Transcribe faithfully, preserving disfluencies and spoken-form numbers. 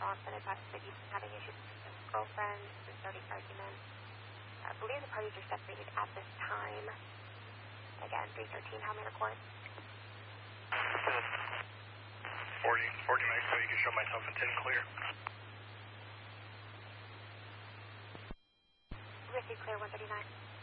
Boston advised that he's been having issues with his girlfriend, been starting arguments. I believe the parties are separated at this time. Again, three thirteen Helmer Court. forty, forty Mexico, you can show myself in ten clear. Received clear one thirty-nine.